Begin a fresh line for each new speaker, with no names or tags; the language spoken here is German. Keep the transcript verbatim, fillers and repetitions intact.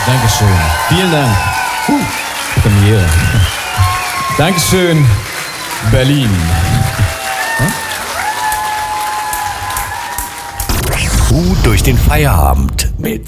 Dankeschön. Vielen Dank. Uh, Premiere. Dankeschön, Berlin.
Hu durch den Feierabend mit